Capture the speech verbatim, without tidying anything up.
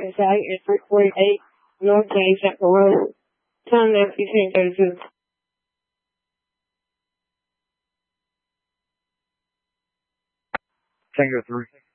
is out at three forty-eight North Main Central Road. Time that you think goes to Tango three.